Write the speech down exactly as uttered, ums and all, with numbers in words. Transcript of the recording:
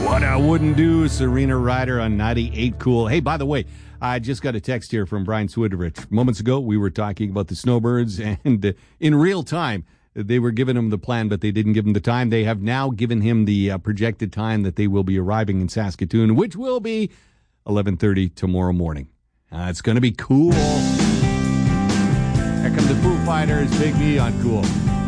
What I wouldn't do, Serena Ryder on ninety-eight Cool. Hey, by the way, I just got a text here from Brian Swidovich. Moments ago, we were talking about the Snowbirds, and uh, in real time, they were giving him the plan, but they didn't give him the time. They have now given him the uh, projected time that they will be arriving in Saskatoon, which will be eleven thirty tomorrow morning. Uh, it's going to be cool. Here come the Foo Fighters, Big Me on Cool.